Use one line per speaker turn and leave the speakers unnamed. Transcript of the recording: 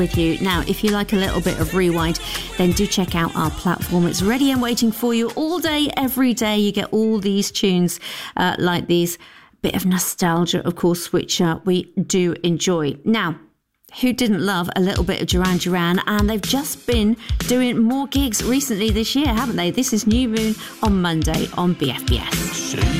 with you. Now, if you like a little bit of rewind, then do check out our platform. It's ready and waiting for you all day, every day. You get all these tunes like these. Bit of nostalgia, of course, which we do enjoy. Now, who didn't love a little bit of Duran Duran? And they've just been doing more gigs recently this year, haven't they? This is New Moon on Monday on BFBS.